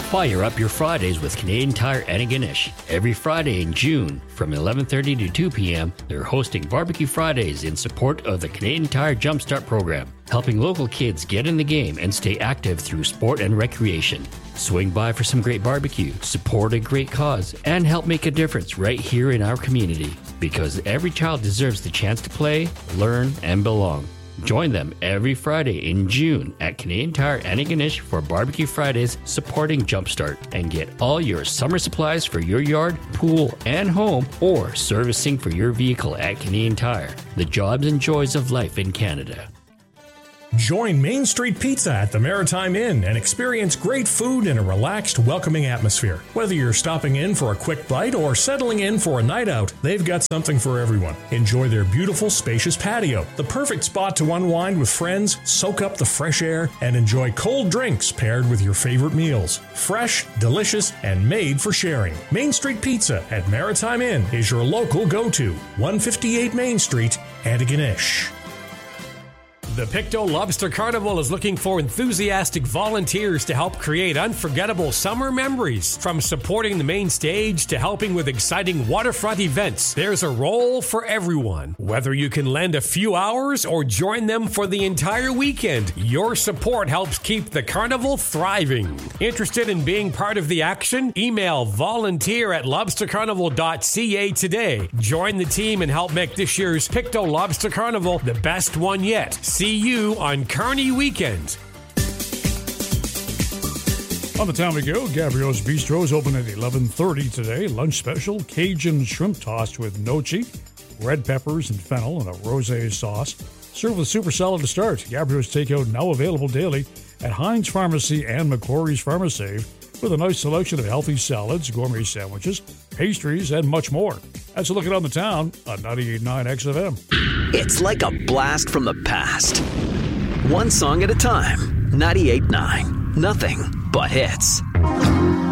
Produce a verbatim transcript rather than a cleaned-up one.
Fire up your Fridays with Canadian Tire Antigonish. Every Friday in June from eleven thirty to two p.m., they're hosting Barbecue Fridays in support of the Canadian Tire Jumpstart program, helping local kids get in the game and stay active through sport and recreation. Swing by for some great barbecue, support a great cause, and help make a difference right here in our community. Because every child deserves the chance to play, learn, and belong. Join them every Friday in June at Canadian Tire Antigonish for Barbecue Fridays supporting Jumpstart, and get all your summer supplies for your yard, pool, and home, or servicing for your vehicle at Canadian Tire. The jobs and joys of life in Canada. Join Main Street Pizza at the Maritime Inn and experience great food in a relaxed, welcoming atmosphere. Whether you're stopping in for a quick bite or settling in for a night out, they've got something for everyone. Enjoy their beautiful, spacious patio, the perfect spot to unwind with friends, soak up the fresh air, and enjoy cold drinks paired with your favorite meals. Fresh, delicious, and made for sharing. Main Street Pizza at Maritime Inn is your local go-to. one fifty-eight Main Street, Antigonish. The Pictou Lobster Carnival is looking for enthusiastic volunteers to help create unforgettable summer memories. From supporting the main stage to helping with exciting waterfront events, there's a role for everyone. Whether you can lend a few hours or join them for the entire weekend, your support helps keep the carnival thriving. Interested in being part of the action? Email volunteer at lobster carnival dot c a today. Join the team and help make this year's Pictou Lobster Carnival the best one yet. See you on Carney Weekend. On the town we go, Gabriel's Bistro is open at eleven thirty today. Lunch special, Cajun shrimp tossed with nochi, red peppers and fennel, and a rosé sauce. Served with super salad to start. Gabriel's takeout now available daily at Heinz Pharmacy and McCrory's Pharmacy, with a nice selection of healthy salads, gourmet sandwiches, pastries, and much more. That's a look around the town on ninety-eight point nine X F M. It's like a blast from the past. One song at a time. ninety-eight point nine. Nothing but hits.